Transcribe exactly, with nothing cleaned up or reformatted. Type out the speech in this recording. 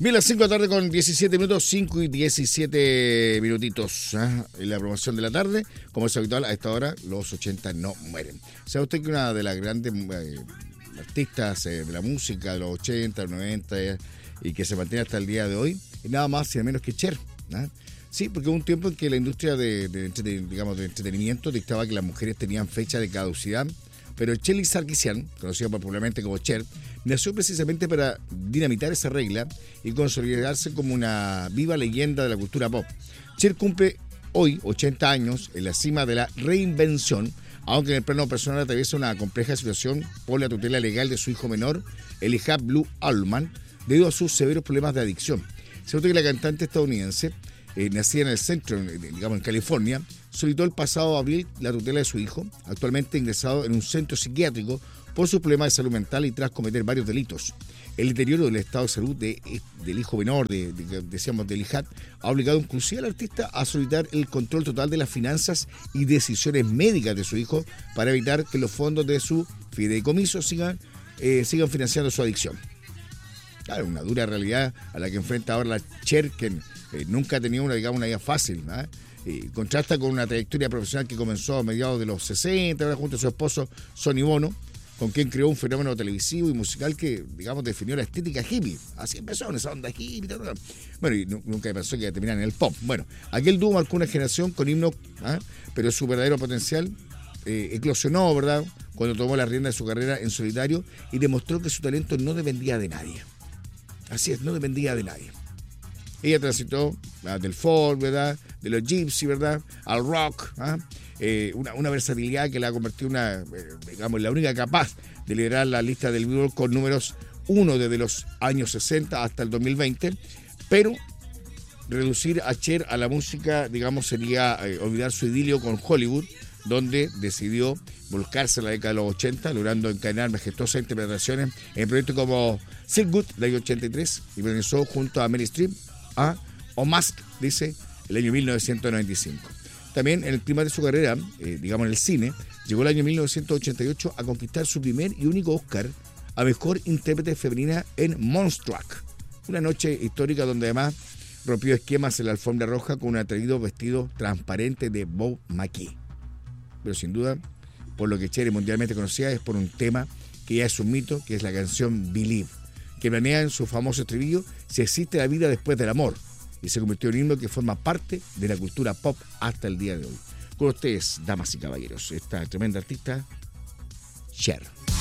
Bien, las cinco de la tarde con diecisiete minutos, cinco y diecisiete minutitos, ¿eh? En la promoción de la tarde, como es habitual, a esta hora los ochenta no mueren. ¿Sabe usted que una de las grandes eh, artistas eh, de la música de los ochenta, noventa eh, y que se mantiene hasta el día de hoy es nada más y nada menos que Cher, ¿eh? Sí, porque hubo un tiempo en que la industria de, de, de, digamos, de entretenimiento dictaba que las mujeres tenían fecha de caducidad, pero Shelly Sarkisian, conocida popularmente como Cher, nació precisamente para dinamitar esa regla y consolidarse como una viva leyenda de la cultura pop. Cher cumple hoy ochenta años en la cima de la reinvención, aunque en el plano personal atraviesa una compleja situación por la tutela legal de su hijo menor, Elijah Blue Allman, debido a sus severos problemas de adicción. Se nota que la cantante estadounidense, eh, nacida en el centro, digamos en California, solicitó el pasado abril la tutela de su hijo, actualmente ingresado en un centro psiquiátrico por sus problemas de salud mental y tras cometer varios delitos. El deterioro del estado de salud de, del hijo menor, de, de, decíamos, de Elijah, ha obligado inclusive al artista a solicitar el control total de las finanzas y decisiones médicas de su hijo para evitar que los fondos de su fideicomiso sigan, eh, sigan financiando su adicción. Claro, una dura realidad a la que enfrenta ahora la Cher, que eh, nunca ha tenido una, digamos, una vida fácil, ¿eh? Eh, contrasta con una trayectoria profesional que comenzó a mediados de los sesenta, junto a su esposo Sonny Bono, con quien creó un fenómeno televisivo y musical que, digamos, definió la estética hippie. Así empezó, en esa onda hippie. Tal, tal. Bueno, y nunca pensó que iba a terminar en el pop. Bueno, aquel dúo marcó una generación con himnos, ¿eh? Pero su verdadero potencial eh, eclosionó, ¿verdad?, cuando tomó la rienda de su carrera en solitario y demostró que su talento no dependía de nadie. Así es, no dependía de nadie. Ella transitó ¿verdad?, del folk, ¿verdad?, de los gypsy, ¿verdad?, al rock, ¿ah? eh, una, una versatilidad que la ha convertido en una, eh, digamos, la única capaz de liderar la lista del Billboard con números uno desde los años sesenta hasta el dos mil veinte, pero reducir a Cher a la música, digamos, sería eh, olvidar su idilio con Hollywood, donde decidió volcarse en la década de los ochenta, logrando encadenar majestuosas interpretaciones en proyectos como Silk Good, del año ochenta y tres, y organizó junto a Meryl Streep a O Mask, dice, el año mil novecientos noventa y cinco. También en el clima de su carrera, eh, digamos en el cine, llegó el año mil novecientos ochenta y ocho a conquistar su primer y único Oscar a Mejor Intérprete Femenina en Moonstruck, una noche histórica donde además rompió esquemas en la alfombra roja con un atrevido vestido transparente de Bob McKee. Pero sin duda, por lo que Cher es mundialmente conocida es por un tema que ya es un mito, que es la canción Believe, que planea en su famoso estribillo si existe la vida después del amor, y se convirtió en un himno que forma parte de la cultura pop hasta el día de hoy. Con ustedes, damas y caballeros, esta tremenda artista, Cher.